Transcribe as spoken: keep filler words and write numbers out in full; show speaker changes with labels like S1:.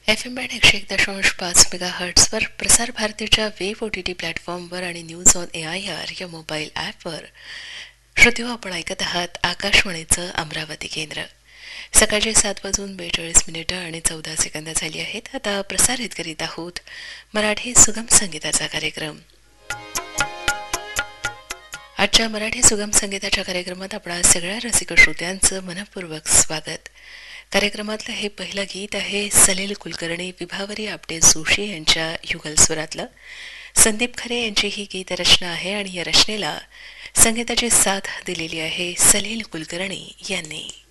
S1: F M band एकशे एक दशांश पाच मेगा हर्ट्सवर प्रसार भारतीच्या वेब ओ टी टी प्लॅटफॉर्मवर आणि news on A I R या मोबाईल ॲपवर श्रोतेहो आपण ऐकत आहात आकाशवाणीचं अमरावती केंद्र. सकाळचे सात वाजून बेचाळीस मिनिटं आणि चौदा सेकंद झाली आहेत. आता प्रसारित करीत आहोत मराठी सुगम संगीताचा कार्यक्रम. आजच्या मराठी सुगम संगीताच्या कार्यक्रमात आपणा सगळ्या रसिक श्रोत्यांचं मनपूर्वक स्वागत. कार्यक्रमातलं हे पहिलं गीत आहे सलील कुलकर्णी विभावरी आपटे जोशी यांच्या युगल स्वरातलं. संदीप खरे यांची ही गीत रचना आहे आणि या रचनेला संगीताची साथ दिलेली आहे सलील कुलकर्णी यांनी.